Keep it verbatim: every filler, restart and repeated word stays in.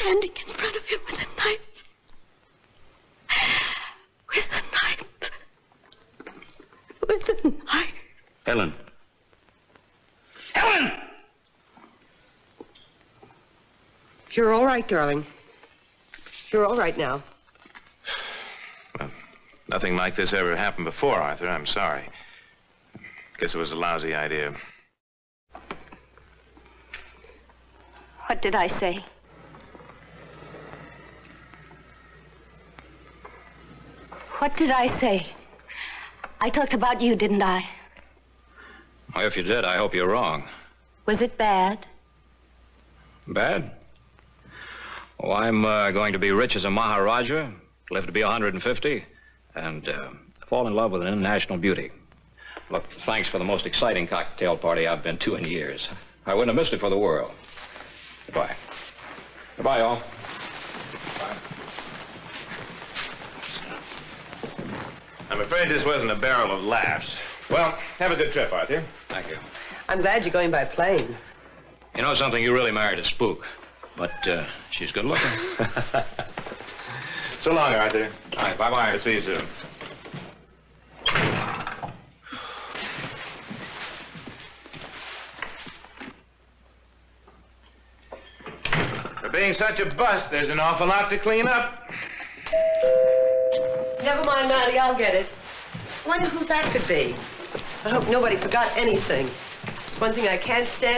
standing in front of him with a knife. With a knife. With a knife. Helen. Helen! You're all right, darling. You're all right now. Well, nothing like this ever happened before, Arthur. I'm sorry. Guess it was a lousy idea. What did I say? What did I say? I talked about you, didn't I? Well, if you did, I hope you're wrong. Was it bad? Bad? Oh, I'm uh, going to be rich as a Maharaja, live to be one hundred fifty, and uh, fall in love with an international beauty. Look, thanks for the most exciting cocktail party I've been to in years. I wouldn't have missed it for the world. Goodbye. Goodbye, all. Bye. I'm afraid this wasn't a barrel of laughs. Well, have a good trip, Arthur. Thank you. I'm glad you're going by plane. You know something? You really married a spook. But uh, she's good looking. So long, Arthur. All right, bye-bye. I'll see you soon. For being such a bust, there's an awful lot to clean up. Never mind, Maddie, I'll get it. I wonder who that could be. I hope nobody forgot anything. It's one thing I can't stand.